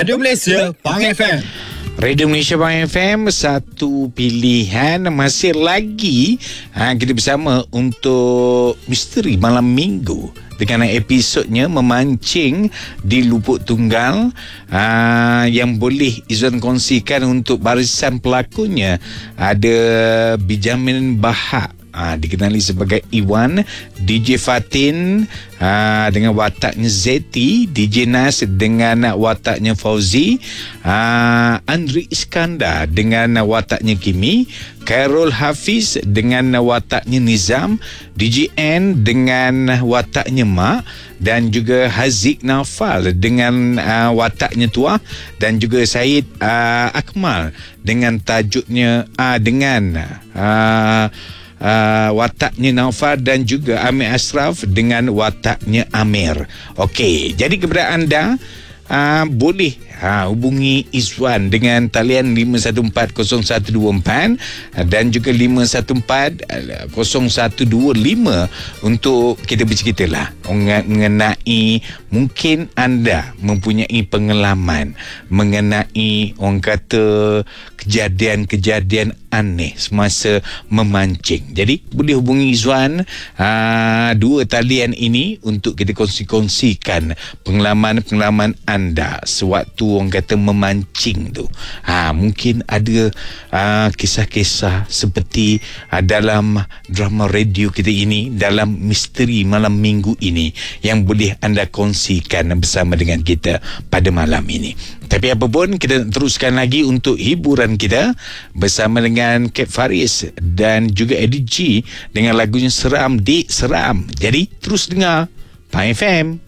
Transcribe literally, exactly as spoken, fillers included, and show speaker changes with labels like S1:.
S1: Radio Malaysia Pang F M.
S2: Radio Malaysia Pang F M, satu pilihan. Masih lagi ha, kita bersama untuk Misteri Malam Minggu dengan episodnya memancing di Lubuk Tunggal, aa, yang boleh Izwan kongsikan untuk barisan pelakunya. Ada Bijamin Bahak, aa, dikenali sebagai Iwan, D J Fatin aa, dengan wataknya Zeti, D J Nas dengan wataknya Fauzi, aa, Andri Iskandar dengan wataknya Kimi, Khairul Hafiz dengan wataknya Nizam, D J N dengan wataknya Mak, dan juga Haziq Naufal dengan uh, wataknya Tuah, dan juga Syed uh, Akmal dengan tajuknya uh, dengan uh, uh, wataknya Naufal, dan juga Amir Ashraf dengan wataknya Amir. Okey, jadi kepada anda uh, boleh Ha, hubungi Izwan dengan talian lima satu empat kosong satu dua empat dan juga lima satu empat kosong satu dua lima untuk kita bercerita lah mengenai mungkin anda mempunyai pengalaman mengenai orang kata kejadian-kejadian aneh semasa memancing. Jadi boleh hubungi Izwan ha, dua talian ini untuk kita kongsi-kongsikan pengalaman-pengalaman anda sewaktu orang kata memancing tu. Ha, mungkin ada uh, kisah-kisah seperti uh, dalam drama radio kita ini, dalam Misteri Malam Minggu ini, yang boleh anda kongsikan bersama dengan kita pada malam ini. Tapi apa pun, kita teruskan lagi untuk hiburan kita bersama dengan Kep Faris dan juga Eddie G dengan lagunya Seram Dik Seram. Jadi terus dengar Pang F M.